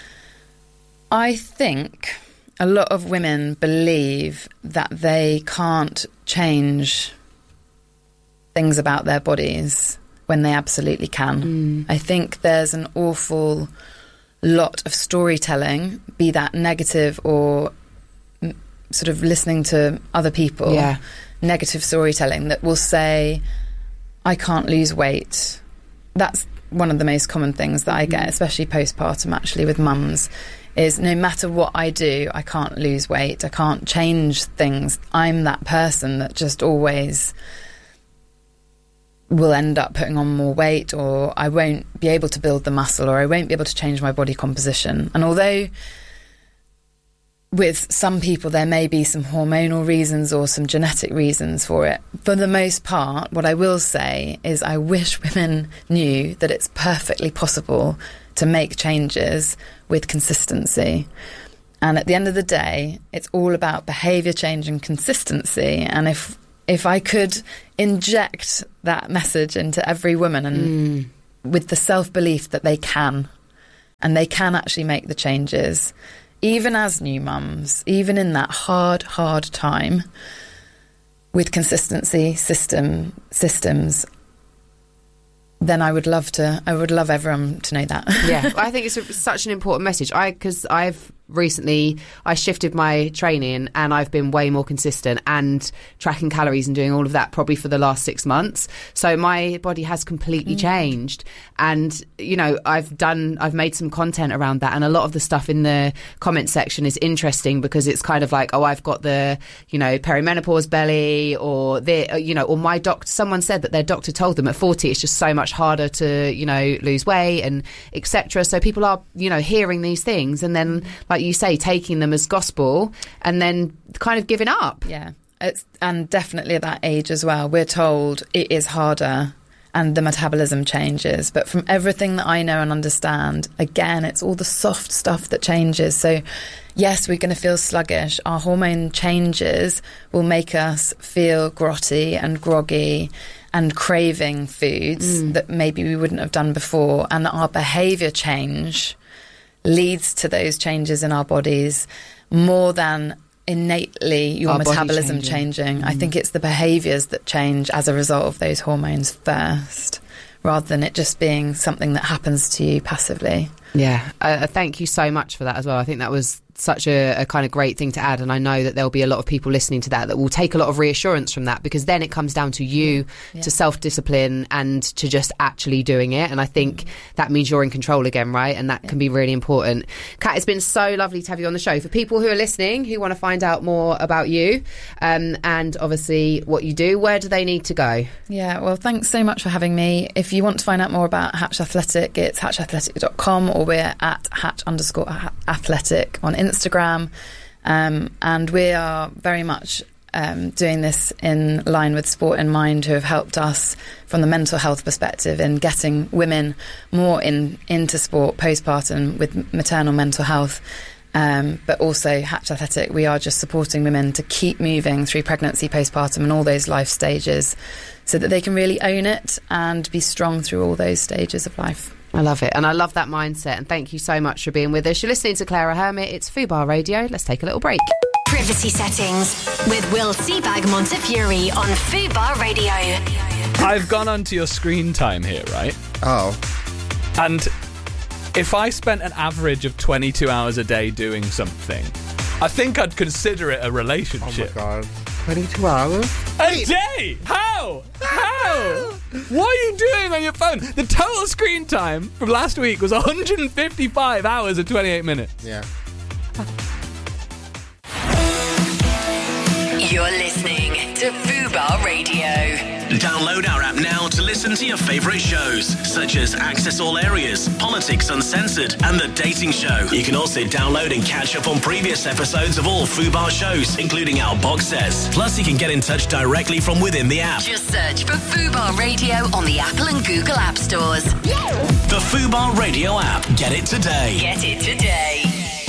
I think a lot of women believe that they can't change things about their bodies when they absolutely can. Mm. I think there's an awful lot of storytelling, be that negative or m- sort of listening to other people, Yeah. negative storytelling that will say, I can't lose weight. That's one of the most common things that I get, especially postpartum, actually, with mums, is no matter what I do, I can't lose weight, I can't change things. I'm that person that just always will end up putting on more weight, or I won't be able to build the muscle, or I won't be able to change my body composition. And although with some people there may be some hormonal reasons or some genetic reasons for it, for the most part, what I will say is I wish women knew that it's perfectly possible to make changes with consistency. And at the end of the day, it's all about behaviour change and consistency. And if if I could inject that message into every woman, and mm. with the self-belief that they can, and they can actually make the changes, even as new mums, even in that hard, hard time, with consistency, system, systems, then I would love to, I would love everyone to know that. Yeah, I think it's a, such an important message. I, because I've recently, I shifted my training and I've been way more consistent and tracking calories and doing all of that probably for the last six months. So my body has completely mm. changed. And, you know, I've done, I've made some content around that. And a lot of the stuff in the comment section is interesting because it's kind of like, oh, I've got the, you know, perimenopause belly, or the, you know, or my doctor, someone said that their doctor told them at forty it's just so much harder to, you know, lose weight and et cetera. So people are, you know, hearing these things and then, like you say, taking them as gospel and then kind of giving up. Yeah, it's, and definitely at that age as well, we're told it is harder and the metabolism changes. But from everything that I know and understand, again, it's all the soft stuff that changes. So yes, we're going to feel sluggish. Our hormone changes will make us feel grotty and groggy and craving foods mm. that maybe we wouldn't have done before. And our behaviour change leads to those changes in our bodies more than innately your our metabolism changing. changing. Mm. I think it's the behaviours that change as a result of those hormones first, rather than it just being something that happens to you passively. Yeah, uh, thank you so much for that as well. I think that was such a, a kind of great thing to add, and I know that there'll be a lot of people listening to that that will take a lot of reassurance from that, because then it comes down to you yeah. to self-discipline and to just actually doing it. And I think mm. that means you're in control again, right? And that yeah. can be really important. Kat, it's been so lovely to have you on the show. For people who are listening who want to find out more about you um, and obviously what you do, where do they need to go? Yeah, well, thanks so much for having me. If you want to find out more about Hatch Athletic, it's hatch athletic dot com, or we're at hatch underscore athletic on Instagram, um, and we are very much um, doing this in line with Sport in Mind, who have helped us from the mental health perspective in getting women more in into sport postpartum with maternal mental health. Um, but also Hatch Athletic, we are just supporting women to keep moving through pregnancy, postpartum and all those life stages, so that they can really own it and be strong through all those stages of life. I love it, and I love that mindset, and thank you so much for being with us. You're listening to Clara Hermit. It's Fubar Radio. Let's take a little break. Privacy settings with Will Seabag Montefiore on Fubar Radio. I've gone onto your screen time here, right? Oh. And if I spent an average of twenty-two hours a day doing something, I think I'd consider it a relationship. Oh my God. twenty-two hours? A day? How? How? What are you doing on your phone? The total screen time from last week was one hundred fifty-five hours and twenty-eight minutes. Yeah. You're listening to Fubar Radio. Download our app now to listen to your favourite shows, such as Access All Areas, Politics Uncensored, and The Dating Show. You can also download and catch up on previous episodes of all Fubar shows, including our box sets. Plus, you can get in touch directly from within the app. Just search for Fubar Radio on the Apple and Google App Stores. The Fubar Radio app. Get it today. Get it today.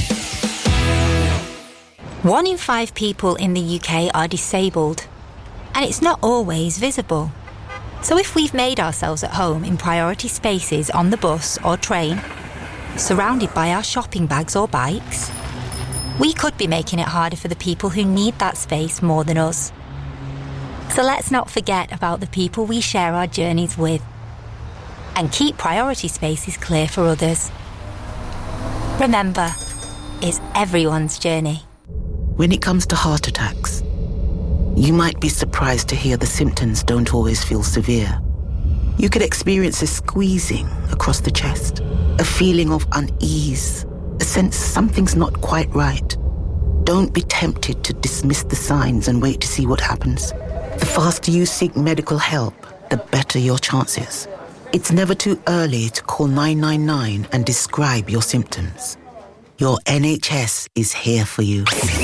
One in five people in the U K are disabled, and it's not always visible. So if we've made ourselves at home in priority spaces on the bus or train, surrounded by our shopping bags or bikes, we could be making it harder for the people who need that space more than us. So let's not forget about the people we share our journeys with, and keep priority spaces clear for others. Remember, it's everyone's journey. When it comes to heart attacks, you might be surprised to hear the symptoms don't always feel severe. You could experience a squeezing across the chest, a feeling of unease, a sense something's not quite right. Don't be tempted to dismiss the signs and wait to see what happens. The faster you seek medical help, the better your chances. It's never too early to call nine nine nine and describe your symptoms. Your N H S is here for you.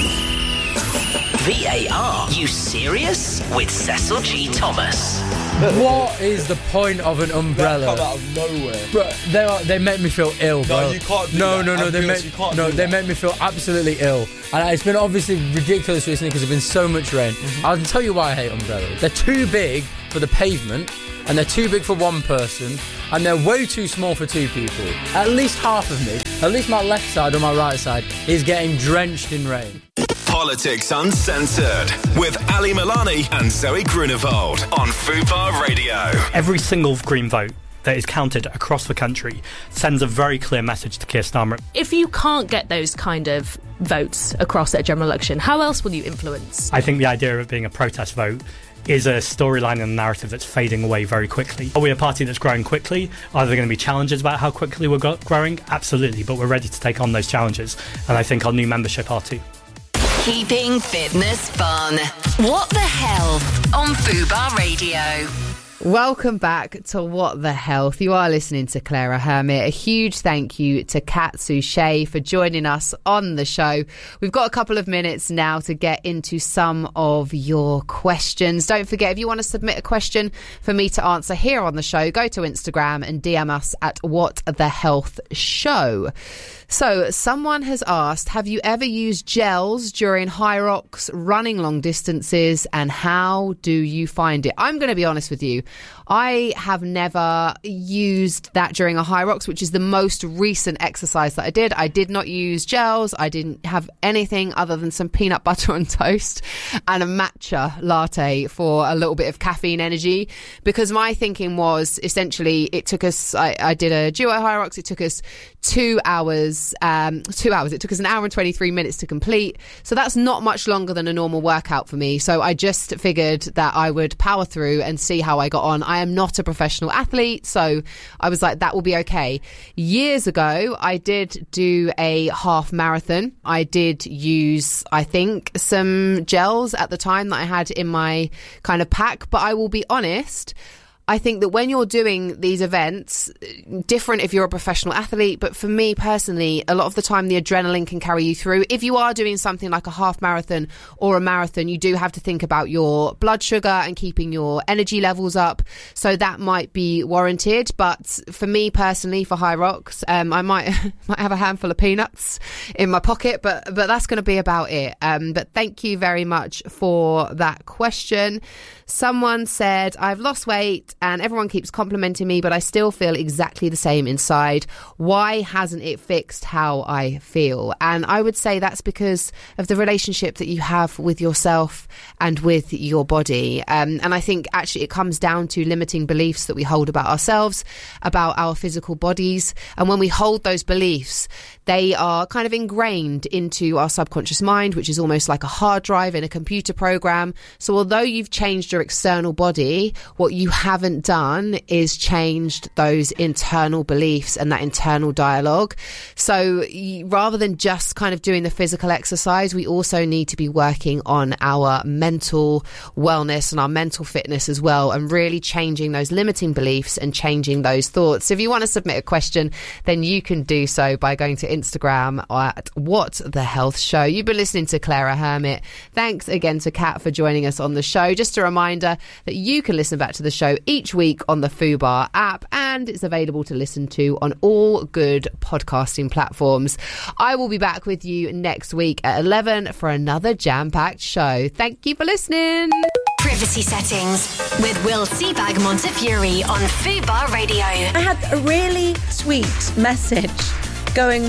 V A R, you serious? With Cecil G. Thomas. What is the point of an umbrella? That come out of nowhere. Bro, they are, they make me feel ill, bro. No, you can't do no, that. No, no, I'm they honest, make you can't no, do they that. make me feel absolutely ill. And it's been obviously ridiculous recently because there's been so much rain. Mm-hmm. I'll tell you why I hate umbrellas. They're too big for the pavement, and they're too big for one person, and they're way too small for two people. At least half of me, at least my left side or my right side, is getting drenched in rain. Politics Uncensored with Ali Milani and Zoe Grunewald on Fubar Radio. Every single Green vote that is counted across the country sends a very clear message to Keir Starmer. If you can't get those kind of votes across at a general election, how else will you influence? I think the idea of it being a protest vote is a storyline and a narrative that's fading away very quickly. Are we a party that's growing quickly? Are there going to be challenges about how quickly we're go- growing? Absolutely, but we're ready to take on those challenges, and I think our new membership are too. Keeping fitness fun. What the Health on Fubar Radio. Welcome back to What the Health. You are listening to Clara Hermit. A huge thank you to Kat Suchet for joining us on the show. We've got a couple of minutes now to get into some of your questions. Don't forget, if you want to submit a question for me to answer here on the show, go to Instagram and D M us at What the Health Show. So, someone has asked, have you ever used gels during high rocks, running long distances, and how do you find it? I'm going to be honest with you. I have never used that during a high rocks, which is the most recent exercise that I did. I did not use gels. I didn't have anything other than some peanut butter on toast and a matcha latte for a little bit of caffeine energy, because my thinking was essentially it took us, I, I did a duo high rocks. It took us two hours, um, two hours. It took us an hour and twenty-three minutes to complete. So that's not much longer than a normal workout for me. So I just figured that I would power through and see how I got on. I am not a professional athlete, so I was like, that will be okay. Years ago, I did do a half marathon. I did use, I think, some gels at the time that I had in my kind of pack, but I will be honest, I think that when you're doing these events, different if you're a professional athlete, but for me personally, a lot of the time the adrenaline can carry you through. If you are doing something like a half marathon or a marathon, you do have to think about your blood sugar and keeping your energy levels up. So that might be warranted. But for me personally, for high rocks, um, I might might have a handful of peanuts in my pocket, but but that's going to be about it. Um, but thank you very much for that question. Someone said, I've lost weight and everyone keeps complimenting me, but I still feel exactly the same inside. Why hasn't it fixed how I feel? And I would say that's because of the relationship that you have with yourself and with your body. Um, and I think actually it comes down to limiting beliefs that we hold about ourselves, about our physical bodies. And when we hold those beliefs, they are kind of ingrained into our subconscious mind, which is almost like a hard drive in a computer program. So although you've changed your external body, what you haven't done is changed those internal beliefs and that internal dialogue. So rather than just kind of doing the physical exercise, we also need to be working on our mental wellness and our mental fitness as well, and really changing those limiting beliefs and changing those thoughts. So if you want to submit a question, then you can do so by going to Instagram at What the Health Show. You've been listening to Clara Hermit. Thanks again to Kat for joining us on the show. Just a reminder that you can listen back to the show each week on the Fubar app, and it's available to listen to on all good podcasting platforms. I will be back with you next week at eleven for another jam-packed show. Thank you for listening. Privacy settings with Will Seabag Montefiore on Fubar Radio. I had a really sweet message going,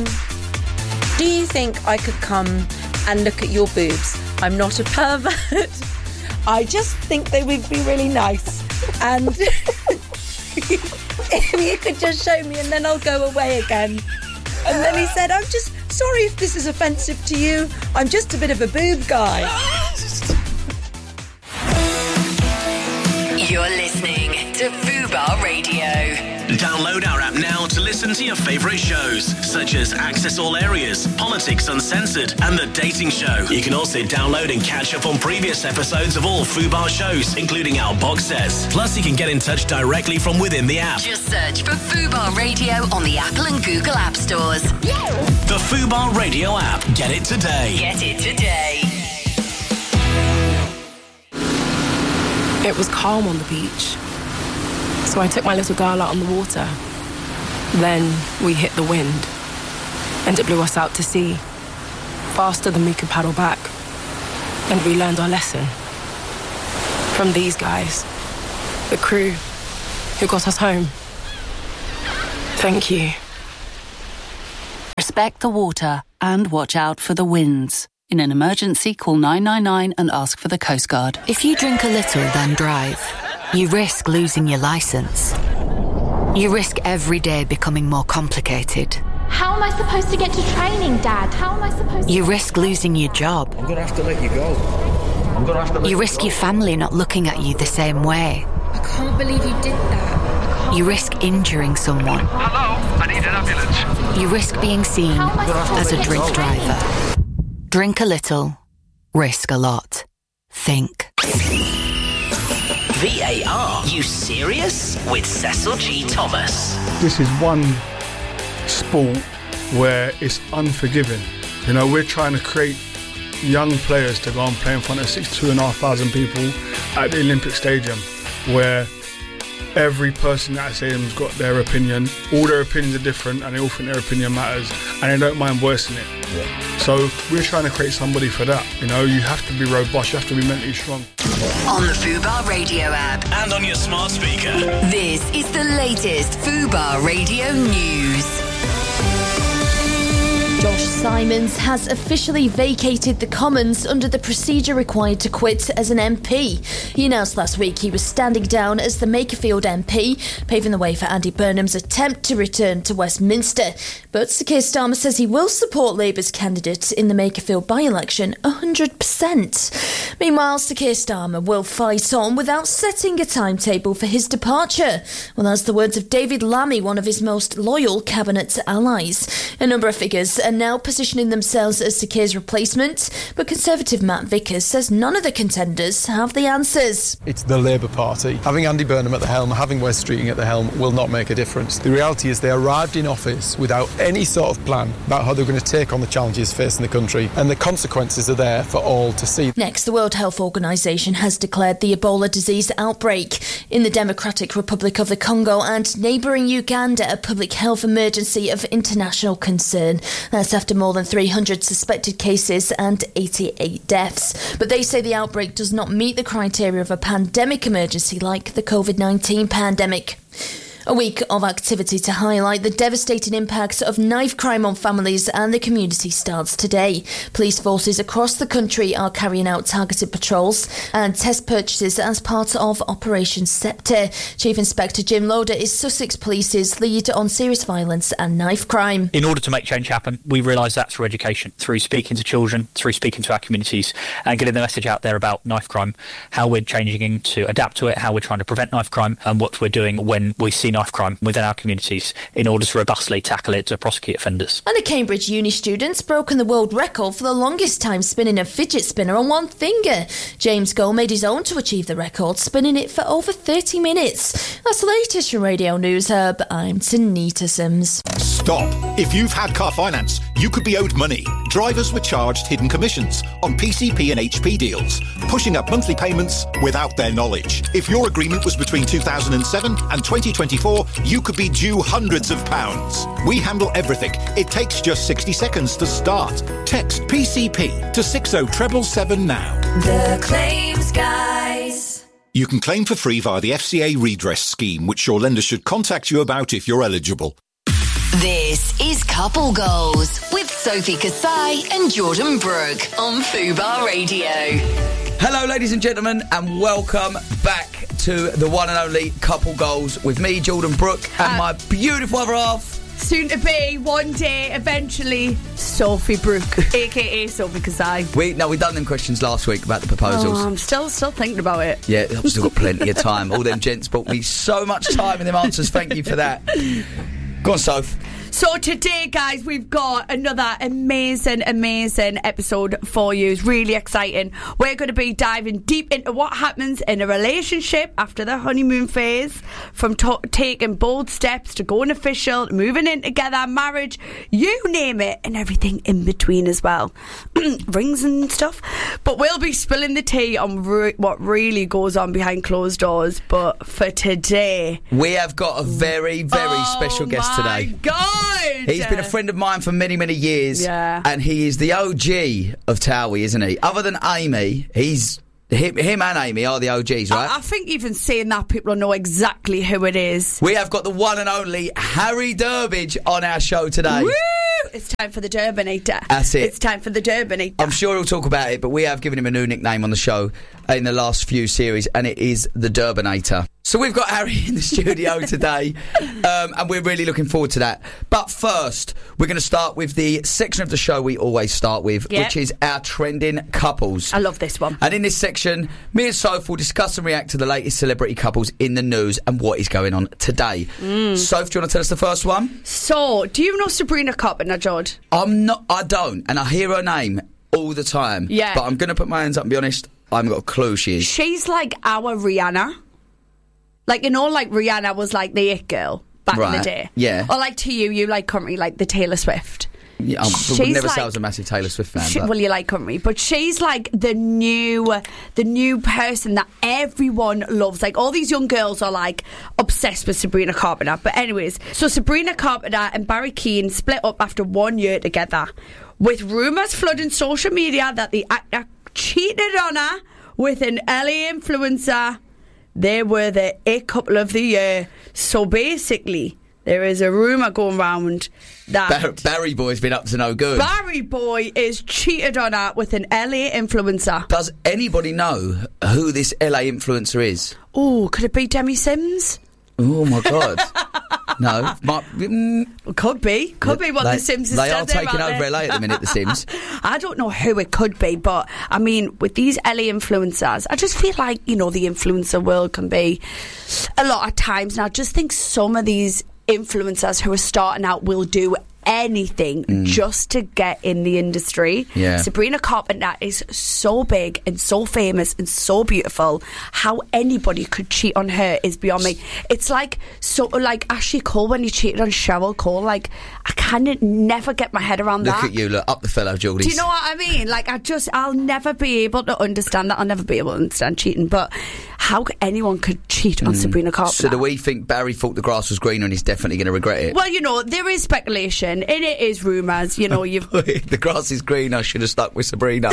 do you think I could come and look at your boobs? I'm not a pervert. I just think they would be really nice. And if you could just show me and then I'll go away again. And then he said, I'm just sorry if this is offensive to you. I'm just a bit of a boob guy. You're listening to Fubar Fubar Radio. Download our app now to listen to your favourite shows, such as Access All Areas, Politics Uncensored, and The Dating Show. You can also download and catch up on previous episodes of all Fubar shows, including our box sets. Plus, you can get in touch directly from within the app. Just search for Fubar Radio on the Apple and Google App Stores. The Fubar Radio app. Get it today. Get it today. It was calm on the beach, so I took my little girl out on the water. Then we hit the wind, and it blew us out to sea, faster than we could paddle back. And we learned our lesson from these guys, the crew who got us home. Thank you. Respect the water and watch out for the winds. In an emergency, call nine nine nine and ask for the Coast Guard. If you drink a little, then drive, you risk losing your licence. You risk every day becoming more complicated. How am I supposed to get to training, Dad? How am I supposed to... You risk losing your job. I'm going to have to let you go. I'm going to have to let You you risk go. your family not looking at you the same way. I can't believe you did that. You risk injuring someone. Hello, I need an ambulance. You risk being seen as a drink driver. Drink a little, risk a lot. Think. V A R, you serious? With Cecil G. Thomas. This is one sport where it's unforgiving. You know, we're trying to create young players to go and play in front of sixty-two and a half thousand people at the Olympic Stadium, where every person at that stadium's got their opinion. All their opinions are different, and they all think their opinion matters, and they don't mind voicing it. Yeah. So we're trying to create somebody for that. You know, you have to be robust, you have to be mentally strong. On the Fubar Radio app. And on your smart speaker. This is the latest Fubar Radio news. Josh Simons has officially vacated the Commons under the procedure required to quit as an M P. He announced last week he was standing down as the Makerfield M P, paving the way for Andy Burnham's attempt to return to Westminster. But Sir Keir Starmer says he will support Labour's candidate in the Makerfield by-election one hundred percent. Meanwhile, Sir Keir Starmer will fight on without setting a timetable for his departure. Well, that's the words of David Lammy, one of his most loyal cabinet allies. A number of figures are now positioning themselves as Sir Keir's replacement, but Conservative Matt Vickers says none of the contenders have the answers. It's the Labour Party. Having Andy Burnham at the helm, having Wes Streeting at the helm will not make a difference. The reality is they arrived in office without any sort of plan about how they're going to take on the challenges facing the country, and the consequences are there for all to see. Next, the World Health Organization has declared the Ebola disease outbreak in the Democratic Republic of the Congo and neighbouring Uganda a public health emergency of international concern. That's after more than three hundred suspected cases and eighty-eight deaths. But they say the outbreak does not meet the criteria of a pandemic emergency like the covid nineteen pandemic. A week of activity to highlight the devastating impacts of knife crime on families and the community starts today. Police forces across the country are carrying out targeted patrols and test purchases as part of Operation Sceptre. Chief Inspector Jim Loader is Sussex Police's lead on serious violence and knife crime. In order to make change happen, we realise that's through education, through speaking to children, through speaking to our communities and getting the message out there about knife crime, how we're changing to adapt to it, how we're trying to prevent knife crime and what we're doing when we see knife crime within our communities in order to robustly tackle it to prosecute offenders. And a Cambridge uni student's broken the world record for the longest time spinning a fidget spinner on one finger. James Gold made his own to achieve the record, spinning it for over thirty minutes. That's the latest from Radio News Hub. I'm Tanita Sims. Stop. If you've had car finance, you could be owed money. Drivers were charged hidden commissions on P C P and H P deals, pushing up monthly payments without their knowledge. If your agreement was between two thousand seven and twenty twenty-four, you could be due hundreds of pounds. We handle everything. It takes just sixty seconds to start. Text P C P to six oh seven seven now. The Claims Guys. You can claim for free via the F C A redress scheme, which your lender should contact you about if you're eligible. This is Couple Goals with Sophie Kasai and Jordan Brooke on Fubar Radio. Hello, ladies and gentlemen, and welcome back to the one and only Couple Goals with me, Jordan Brooke, and uh, my beautiful other half. Soon to be, one day, eventually, Sophie Brooke, aka Sophie Kasai. We no, we done them questions last week about the proposals. Oh, I'm still still thinking about it. Yeah, I've still got plenty of time. All them gents bought me so much time in them answers. Thank you for that. Go on, Soph. So today, guys, we've got another amazing, amazing episode for you. It's really exciting. We're going to be diving deep into what happens in a relationship after the honeymoon phase, from to- taking bold steps to going official, moving in together, marriage, you name it, and everything in between as well. Rings and stuff. But we'll be spilling the tea on re- what really goes on behind closed doors. But for today, we have got a very, very oh special guest my today. God! He's been a friend of mine for many, many years. Yeah. And he is the O G of Towie, isn't he? Other than Amy, he's him, him and Amy are the O Gs, right? I, I think even saying that, people know exactly who it is. We have got the one and only Harry Durbidge on our show today. Woo! It's time for the Durbinator. That's it. It's time for the Durbinator. I'm sure he'll talk about it, but we have given him a new nickname on the show in the last few series, and it is the Durbinator. So we've got Harry in the studio today, um, and we're really looking forward to that. But first, we're going to start with the section of the show we always start with, Yep. which is our trending couples. I love this one. And in this section, me and Soph will discuss and react to the latest celebrity couples in the news and what is going on today. Mm. Soph, do you want to tell us the first one? So, do you know Sabrina Carpenter, Jod? I'm not. I don't, and I hear her name all the time. Yeah. But I'm going to put my hands up and be honest. I haven't got a clue who she is. She's like our Rihanna. Like, you know, like Rihanna was like the it girl back in Right, the day. yeah. Or like to you, you like country, like the Taylor Swift. Yeah, I would She's never like- say I was a massive Taylor Swift fan. She, but well, you like country, but she's like the new, the new person that everyone loves. Like all these young girls are like obsessed with Sabrina Carpenter. But anyways, so Sabrina Carpenter and Barry Keane split up after one year together, with rumours flooding social media that the actor cheated on her with an L A influencer. They were the it couple of the year. So basically, there is a rumour going round that Bar- Barry Boy's been up to no good. Barry Boy is cheated on her with an L A influencer. Does anybody know who this L A influencer is? Oh, could it be Demi Sims? Oh my God. No. My, mm, could be. Could be what they, the Sims is They are there, taking aren't over they? L A at the minute, the Sims. I don't know who it could be, but I mean, with these L A influencers, I just feel like, you know, the influencer world can be a lot of times. And I just think some of these influencers who are starting out will do anything Mm. just to get in the industry. Yeah. Sabrina Carpenter is so big and so famous and so beautiful. How anybody could cheat on her is beyond me. It's like sort of like Ashley Cole when he cheated on Cheryl Cole. Like, I kind of never get my head around Look that. at you, look, up the fellow, Geordies. Do you know what I mean? Like, I just, I'll never be able to understand that. I'll never be able to understand cheating. But how c- anyone could cheat on Mm. Sabrina Carpenter? So do we think Barry thought the grass was greener and he's definitely going to regret it? Well, you know, there is speculation and it is rumours. You know, you've. The grass is greener, should have stuck with Sabrina.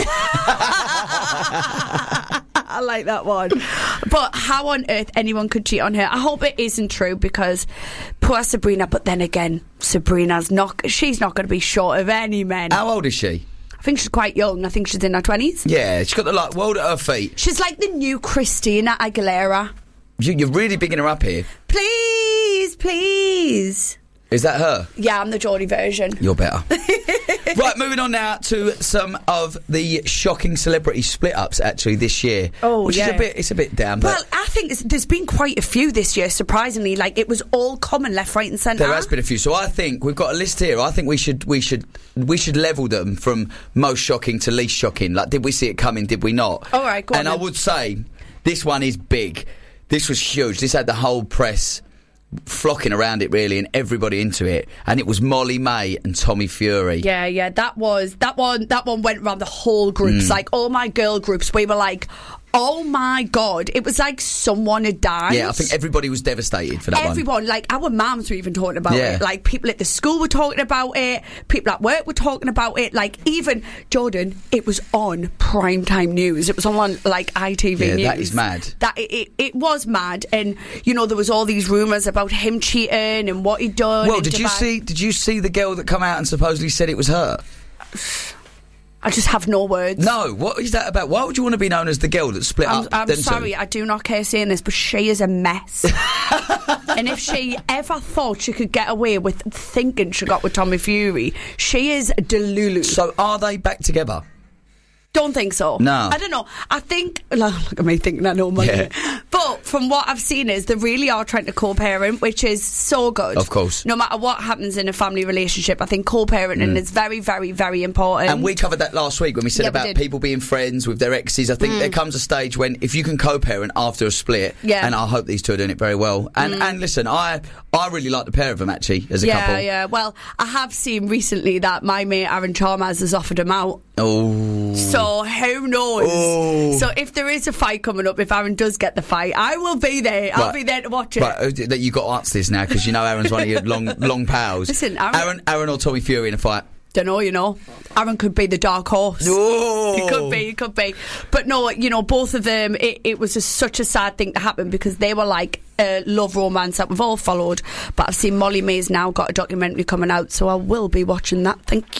I like that one. But how on earth anyone could cheat on her? I hope it isn't true, because poor Sabrina. But then again, Sabrina's not. She's not going to be short of any men. How old is she? I think she's quite young. I think she's in her twenties. Yeah, she's got the like world at her feet. She's like the new Christina Aguilera. You, you're really bigging her up here. Please, please. Is that her? Yeah, I'm the Geordie version. You're better. Right, moving on now to some of the shocking celebrity split-ups actually this year. Oh, which yeah. is a bit, it's a bit down. But Well, I think it's, there's been quite a few this year, surprisingly. Like, it was all common, left, right and centre. there has been a few. So I think we've got a list here. I think we should we should we should level them from most shocking to least shocking. Like, did we see it coming? Did we not? All right, go on And I then. would say this one is big. This was huge. This had the whole press flocking around it, really, and everybody into it. And it was Molly May and Tommy Fury. Yeah, yeah, that was that one. That one went around the whole groups, Mm. like all my girl groups. We were like, "Oh my god!" It was like someone had died. Yeah, I think everybody was devastated for that one. Everyone, like our mums were even talking about Yeah. it. Like people at the school were talking about it. People at work were talking about it. Like even Jordan, it was on primetime news. It was on like I T V Yeah, news. that is mad. That it, it, it was mad, and you know there was all these rumours about him cheating and what he'd done. Well, in did you Dubai. see? Did you see the girl that come out and supposedly said it was her? I just have no words. No, what is that about? Why would you want to be known as the girl that split I'm, up? I'm them sorry, two? I do not care saying this, but she is a mess. And if she ever thought she could get away with thinking she got with Tommy Fury, she is delulu. So are they back together? Don't think so. No. I don't know. I think, look at me thinking I know money. Yeah. But from what I've seen is they really are trying to co-parent, which is so good. Of course. No matter what happens in a family relationship, I think co-parenting Mm. is very, very, very important. And we covered that last week when we said Yeah, we about did. people being friends with their exes. I think Mm. there comes a stage when if you can co-parent after a split, Yeah. and I hope these two are doing it very well. And Mm. and listen, I I really like the pair of them actually as a yeah, couple. yeah. Well, I have seen recently that my mate Aaron Chalmers has offered him out. Oh. So who knows? Oh. So if there is a fight coming up, if Aaron does get the fight, I will be there. I'll Right. be there to watch it. But uh, that you got to answer this now because you know Aaron's one of your long long pals. Listen, Aaron- Aaron, Aaron or Tommy Fury in a fight. Don't know, you know. Aaron could be the dark horse. Oh. He could be, he could be. But no, you know, both of them, it, it was just such a sad thing to happen because they were like a love romance that we've all followed. But I've seen Molly May's now got a documentary coming out, so I will be watching that. Thank you.